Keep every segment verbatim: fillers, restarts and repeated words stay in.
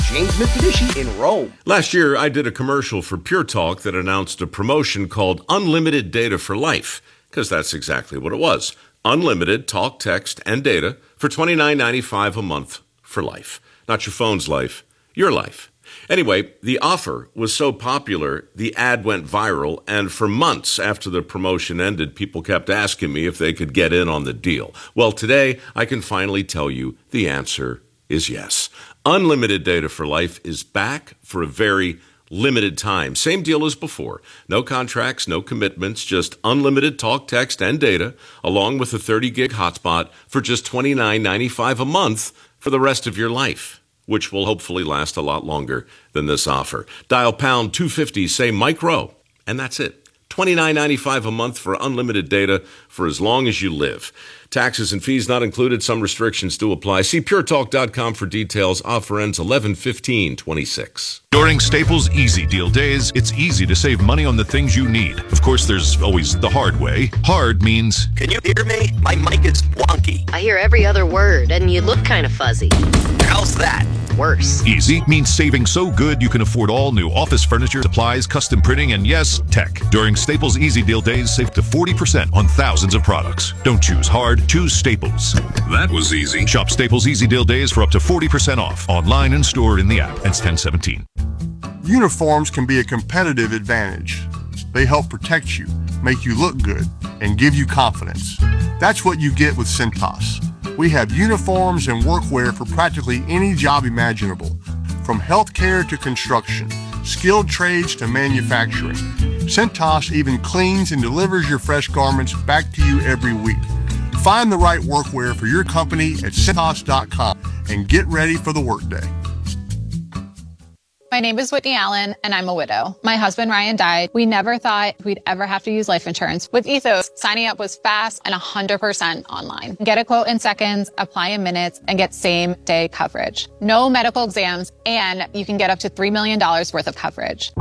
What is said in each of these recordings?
James Mitsubishi in Rome. Last year, I did a commercial for Pure Talk that announced a promotion called Unlimited Data for Life, because that's exactly what it was. Unlimited talk, text, and data for twenty-nine ninety-five a month for life. Not your phone's life, your life. Anyway, the offer was so popular, the ad went viral, and for months after the promotion ended, people kept asking me if they could get in on the deal. Well, today, I can finally tell you the answer is yes. Unlimited Data for Life is back for a very limited time. Same deal as before. No contracts, no commitments, just unlimited talk, text, and data, along with a thirty gig hotspot for just twenty-nine ninety-five a month for the rest of your life, which will hopefully last a lot longer than this offer. Dial pound two fifty, say micro, and that's it. twenty-nine ninety-five a month for unlimited data for as long as you live. Taxes and fees not included. Some restrictions do apply. See pure talk dot com for details. Offer ends eleven fifteen twenty-six. During Staples Easy Deal Days, it's easy to save money on the things you need. Of course, there's always the hard way. Hard means... Can you hear me? My mic is wonky. I hear every other word, and you look kind of fuzzy. How's that? Worse. Easy means saving so good you can afford all new office furniture, supplies, custom printing, and yes, tech. During Staples Easy Deal Days, save up to forty percent on thousands of products. Don't choose hard, choose Staples. That was easy. Shop Staples Easy Deal Days for up to forty percent off. Online and store in the app. It's ten seventeen. Uniforms can be a competitive advantage. They help protect you, make you look good, and give you confidence. That's what you get with Cintas. We have uniforms and workwear for practically any job imaginable, from healthcare to construction, skilled trades to manufacturing. Cintas even cleans and delivers your fresh garments back to you every week. Find the right workwear for your company at Cintas dot com and get ready for the workday. My name is Whitney Allen, and I'm a widow. My husband, Ryan, died. We never thought we'd ever have to use life insurance. With Ethos, signing up was fast and one hundred percent online. Get a quote in seconds, apply in minutes, and get same-day coverage. No medical exams, and you can get up to three million dollars worth of coverage.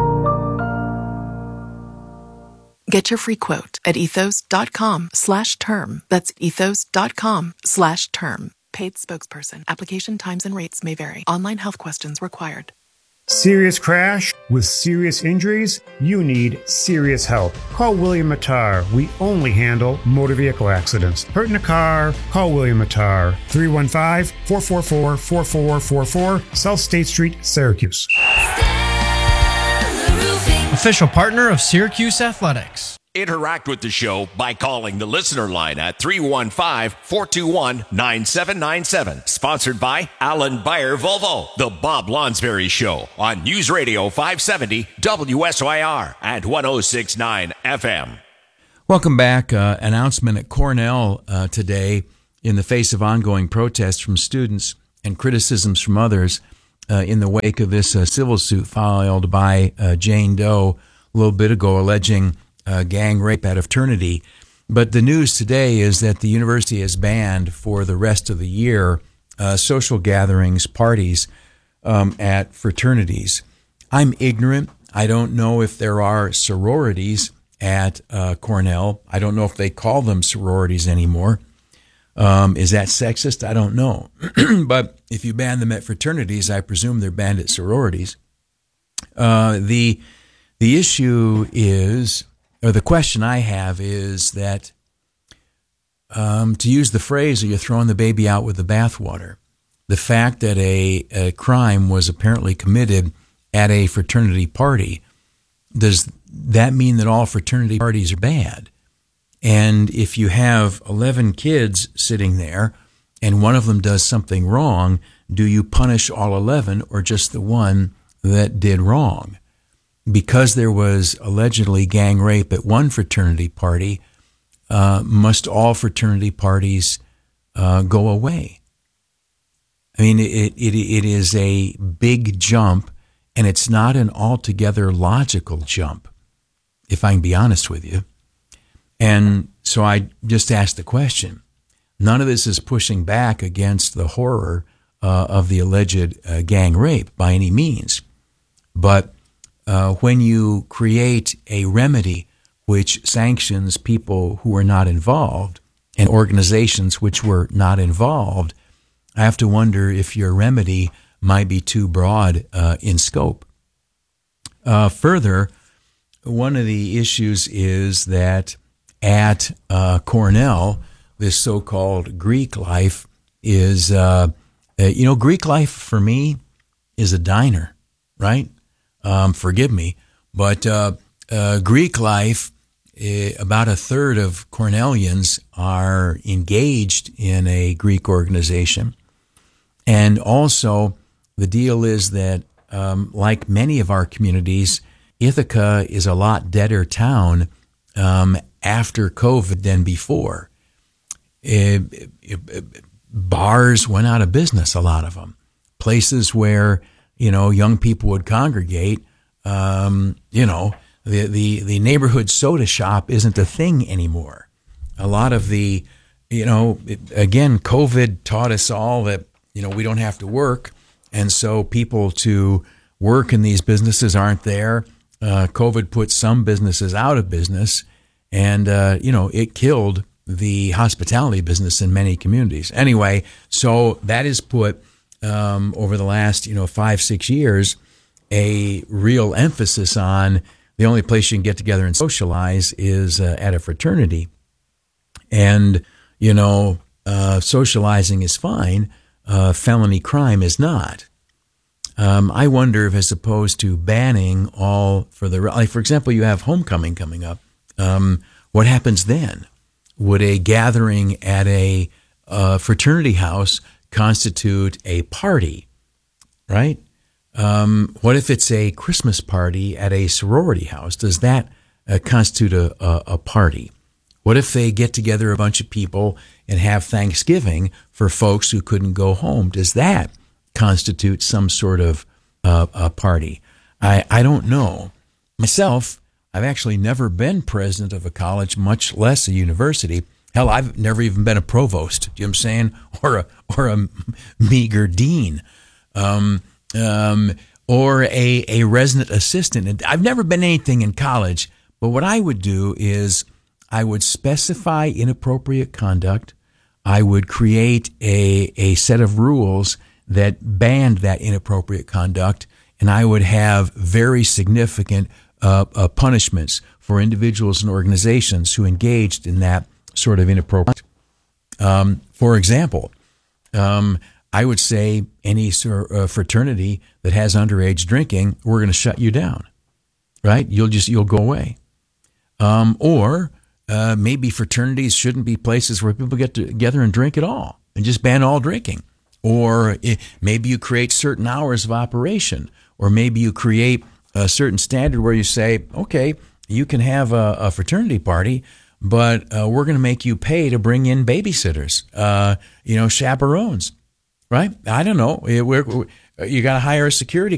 Get your free quote at ethos dot com slash term. That's ethos dot com slash term. Paid spokesperson. Application times and rates may vary. Online health questions required. Serious crash with serious injuries? You need serious help. Call William Mattar. We only handle motor vehicle accidents. Hurt in a car? Call William Mattar. three one five, four four four, four four four four, South State Street, Syracuse. Official partner of Syracuse Athletics. Interact with the show by calling the listener line at three one five, four two one, nine seven nine seven. Sponsored by Alan Bayer Volvo. The Bob Lonsberry Show on News Radio five seventy W S Y R and one oh six point nine F M. Welcome back. Uh, announcement at Cornell uh, today in the face of ongoing protests from students and criticisms from others uh, in the wake of this uh, civil suit filed by uh, Jane Doe a little bit ago alleging Uh, gang rape at a fraternity. But the news today is that the university has banned for the rest of the year uh, social gatherings, parties um, at fraternities. I'm ignorant. I don't know if there are sororities at uh, Cornell. I don't know if they call them sororities anymore. Um, is that sexist? I don't know. But if you ban them at fraternities, I presume they're banned at sororities. Uh, the the issue is... Or the question I have is that, um, to use the phrase, are you throwing the baby out with the bathwater? The fact that a, a crime was apparently committed at a fraternity party, does that mean that all fraternity parties are bad? And if you have eleven kids sitting there and one of them does something wrong, do you punish all eleven or just the one that did wrong? Because there was allegedly gang rape at one fraternity party, uh, must all fraternity parties uh, go away? I mean, it, it it is a big jump, and it's not an altogether logical jump, if I can be honest with you. And so I just asked the question. None of this is pushing back against the horror uh, of the alleged uh, gang rape by any means. But Uh, when you create a remedy which sanctions people who are not involved and organizations which were not involved, I have to wonder if your remedy might be too broad uh, in scope. Uh, further, one of the issues is that at uh, Cornell, this so-called Greek life is, uh, uh, you know, Greek life for me is a diner, right? Um, forgive me, but uh, uh, Greek life, uh, about a third of Cornellians are engaged in a Greek organization. And also, the deal is that, um, like many of our communities, Ithaca is a lot deader town um, after COVID than before. It, it, it, bars went out of business, a lot of them. Places where, you know, young people would congregate, um, you know, the, the, the neighborhood soda shop isn't a thing anymore. A lot of the, you know, it, again, COVID taught us all that, you know, we don't have to work. And so people to work in these businesses aren't there. Uh, COVID put some businesses out of business, and, uh, you know, it killed the hospitality business in many communities. Anyway, so that has put, um, over the last, you know, five, six years, a real emphasis on the only place you can get together and socialize is uh, at a fraternity. And, you know, uh, socializing is fine. Uh, felony crime is not. Um, I wonder if, as opposed to banning all for the, like, for example, you have homecoming coming up. Um, what happens then? Would a gathering at a uh, fraternity house constitute a party, right? Um, what if it's a Christmas party at a sorority house? Does that uh, constitute a, a, a party? What if they get together a bunch of people and have Thanksgiving for folks who couldn't go home? Does that constitute some sort of uh, a party? I, I don't know. Myself, I've actually never been president of a college, much less a university. Hell, I've never even been a provost, you know what I'm saying? Or a, or a meager dean, um, um, or a, a resident assistant. I've never been anything in college, but what I would do is I would specify inappropriate conduct. I would create a, a set of rules that banned that inappropriate conduct, and I would have very significant uh, uh, punishments for individuals and organizations who engaged in that sort of inappropriate. Um, for example, um, I would say any sort of fraternity that has underage drinking, we're going to shut you down, right? You'll just you'll go away. Um, or uh, maybe fraternities shouldn't be places where people get together and drink at all, and just ban all drinking. Or it, maybe you create certain hours of operation, or maybe you create a certain standard where you say, okay, you can have a, a fraternity party, but uh, we're going to make you pay to bring in babysitters, uh, you know, chaperones, right? I don't know. We're, we're, you got to hire a security